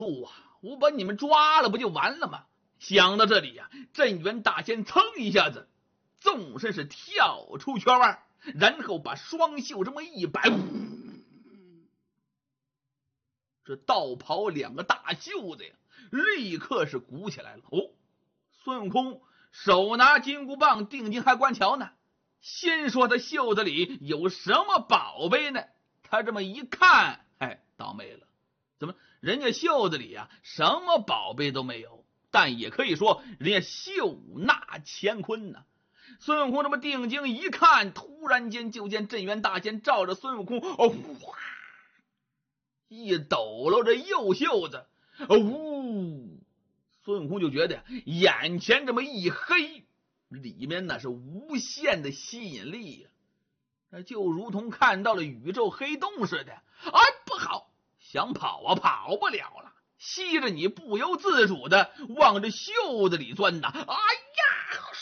不啊，我把你们抓了不就完了吗？想到这里呀，镇元大仙噌一下子纵身是跳出圈外，然后把双袖这么一摆，这道袍两个大袖子呀，立刻是鼓起来了。哦，孙悟空手拿金箍棒，定睛还观瞧呢，心说他袖子里有什么宝贝呢？他这么一看，倒霉了，怎么人家袖子里呀，什么宝贝都没有，但也可以说人家袖纳乾坤呢。孙悟空这么定睛一看，突然间就见镇元大仙照着孙悟空哗一抖搂着右袖子，孙悟空就觉得眼前这么一黑，里面那是无限的吸引力呀，那就如同看到了宇宙黑洞似的。不好，想跑啊跑不了了，吸着你不由自主的往这袖子里钻呐。